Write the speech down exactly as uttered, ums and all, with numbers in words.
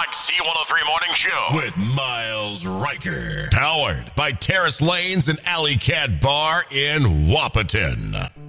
C one oh three Morning Show with Miles Riker. Powered by Terrace Lanes and Alley Cat Bar in Wahpeton.